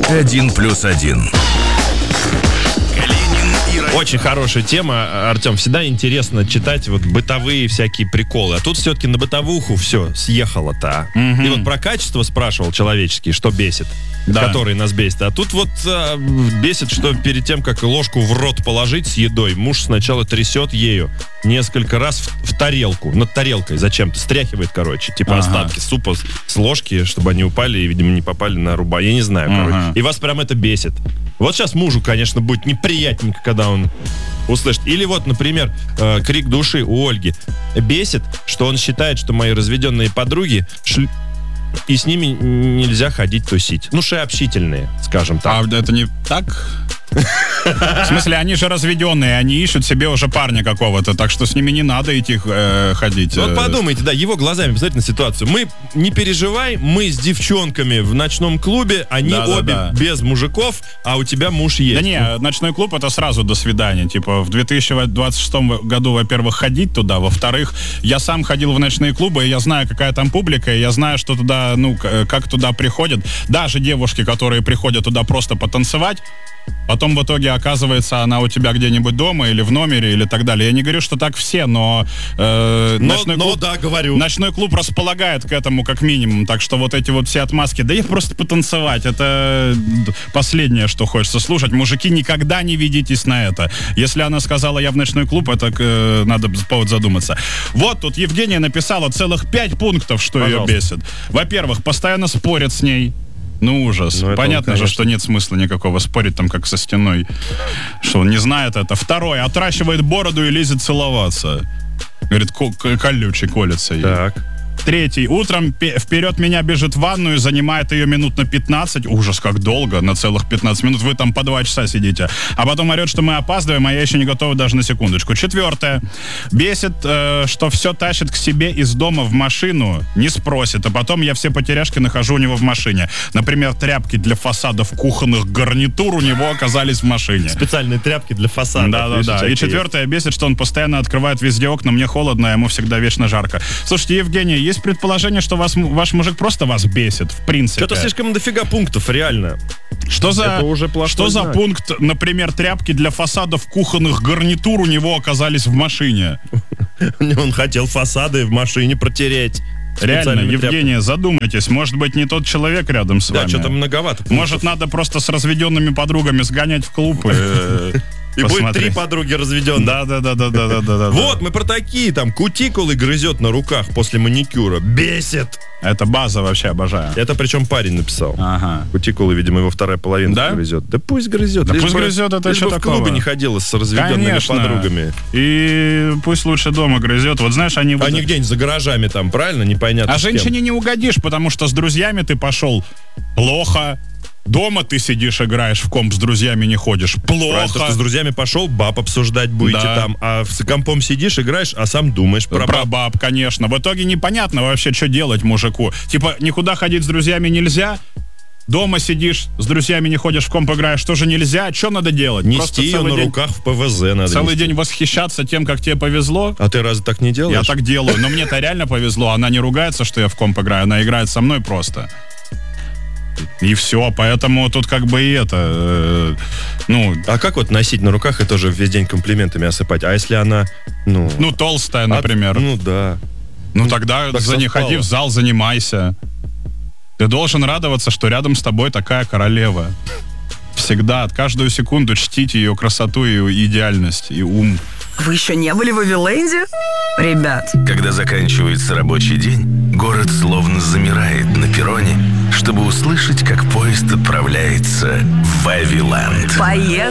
1+1. Очень хорошая тема, Артем. Всегда интересно читать вот бытовые всякие приколы. А тут все-таки на бытовуху все съехало-то. И вот про качество спрашивал человеческие, что бесит. Да. Который нас бесит. А тут вот бесит, что перед тем, как ложку в рот положить с едой, муж сначала трясет ею несколько раз в тарелку. Над тарелкой зачем-то. Стряхивает, короче. Типа остатки супа с ложки, чтобы они упали и, видимо, не попали на рубаху. Я не знаю, короче. И вас прям это бесит. Вот сейчас мужу, конечно, будет неприятненько, когда он услышит. Или вот, например, крик души у Ольги. Бесит, что он считает, что мои разведенные подруги и с ними нельзя ходить тусить. Ну, общительные, скажем так. А это не так? В смысле, они же разведенные, они ищут себе уже парня какого-то, так что с ними не надо идти ходить. Вот подумайте, да, его глазами посмотрите на ситуацию. Мы, не переживай, мы с девчонками в ночном клубе, они обе без мужиков, а у тебя муж есть. Да не, ночной клуб — это сразу до свидания. Типа, в 2026 году, во-первых, ходить туда, во-вторых, я сам ходил в ночные клубы, и я знаю, какая там публика, и я знаю, что туда, как туда приходят. Даже девушки, которые приходят туда просто потанцевать, потом в итоге оказывается она у тебя где-нибудь дома или в номере или так далее. Я не говорю, что так все, но ночной клуб располагает к этому как минимум. Так что вот эти вот все отмазки, да я просто потанцевать, это последнее, что хочется слушать. Мужики, никогда не ведитесь на это. Если она сказала, я в ночной клуб, это надо повод задуматься. Вот тут Евгения написала целых 5 пунктов, что ее бесит. Во-первых, постоянно спорят с ней. Ну, ужас. Понятно же, что нет смысла никакого спорить там, как со стеной. Что он не знает это. Второе. Отращивает бороду и лезет целоваться. Говорит, колючий колется ей. Так. Третий. Утром вперед меня бежит в ванную, занимает ее минут на 15. Ужас, как долго, на целых 15 минут. Вы там по 2 часа сидите. А потом орет, что мы опаздываем, а я еще не готова даже на секундочку. Четвертое. Бесит, что все тащит к себе из дома в машину, не спросит. А потом я все потеряшки нахожу у него в машине. Например, тряпки для фасадов кухонных гарнитур у него оказались в машине. Специальные тряпки для фасадов. Да. И четвертое. Бесит, что он постоянно открывает везде окна. Мне холодно, а ему всегда вечно жарко. Слушайте, Евгений, есть предположение, что ваш мужик просто вас бесит, в принципе. Что-то слишком дофига пунктов, реально. Что за пункт, например, тряпки для фасадов кухонных гарнитур у него оказались в машине? Он хотел фасады в машине протереть. Реально, Евгения, задумайтесь, может быть, не тот человек рядом с вами. Да, что-то многовато. Может, надо просто с разведенными подругами сгонять в клуб и будет 3 подруги разведенные. Да. Вот, мы про такие, там, кутикулы грызет на руках после маникюра. Бесит! Это база, вообще обожаю. Это причем парень написал. Ага. Кутикулы, видимо, его вторая половина грызет. Да пусть грызет. Да пусть грызет, это что такого? в клубе не ходила с разведенными подругами. И пусть лучше дома грызет. Вот знаешь, они где-нибудь за гаражами там, правильно? Непонятно. А женщине не угодишь, потому что с друзьями ты пошел плохо. Дома ты сидишь, играешь в комп, с друзьями не ходишь. Плохо. Правильно, что с друзьями пошел, баб обсуждать будете там, а с компом сидишь, играешь, а сам думаешь про баб, конечно. В итоге непонятно вообще, что делать мужику. Типа, никуда ходить с друзьями нельзя, дома сидишь, с друзьями не ходишь, в комп играешь, тоже нельзя. Что надо делать? Нести ее на руках в ПВЗ надо. Целый день восхищаться тем, как тебе повезло. А ты разве так не делаешь? Я так делаю, но мне-то реально повезло. Она не ругается, что я в комп играю, она играет со мной просто. И все, поэтому тут как бы и это, А как вот носить на руках и тоже весь день комплиментами осыпать? А если она, толстая, например? Да. Тогда ходи в зал, занимайся. Ты должен радоваться, что рядом с тобой такая королева. Всегда, каждую секунду чтить ее красоту, ее идеальность и ум. Вы еще не были в Вавиленде? Ребят. Когда заканчивается рабочий день, город словно замирает на перроне, чтобы услышать, как поезд отправляется в Вавиленд. Поехали!